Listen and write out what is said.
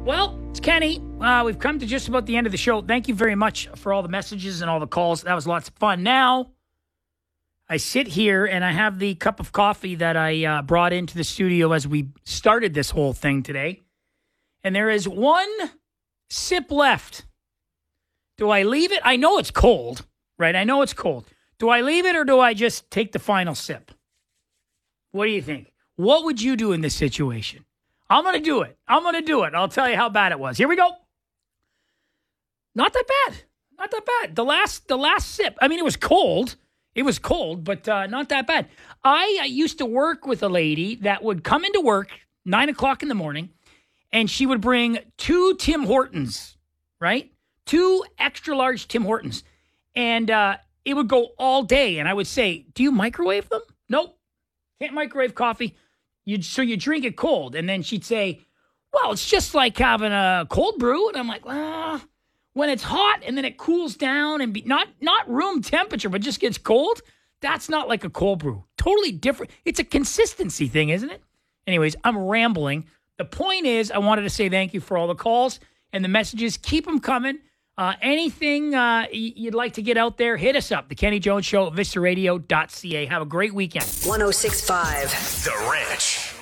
Well, it's Kenny. We've come to just about the end of the show. Thank you very much for all the messages and all the calls. That was lots of fun. Now, I sit here and I have the cup of coffee that I brought into the studio as we started this whole thing today. And there is one sip left. Do I leave it? I know it's cold, right? I know it's cold. Do I leave it or do I just take the final sip? What do you think? What would you do in this situation? I'm going to do it. I'll tell you how bad it was. Here we go. Not that bad. The last sip. I mean, it was cold. But not that bad. I used to work with a lady that would come into work 9 o'clock in the morning, and she would bring 2 Tim Hortons, right? 2 extra large Tim Hortons. And it would go all day. And I would say, do you microwave them? Nope. Can't microwave coffee. So you drink it cold. And then she'd say, well, it's just like having a cold brew. And I'm like, well, when it's hot and then it cools down and not room temperature, but just gets cold, that's not like a cold brew. Totally different. It's a consistency thing, isn't it? Anyways, I'm rambling. The point is, I wanted to say thank you for all the calls and the messages. Keep them coming. Anything you'd like to get out there, hit us up. The Kenny Jones Show, vistaradio.ca. Have a great weekend. 106.5 The Ranch.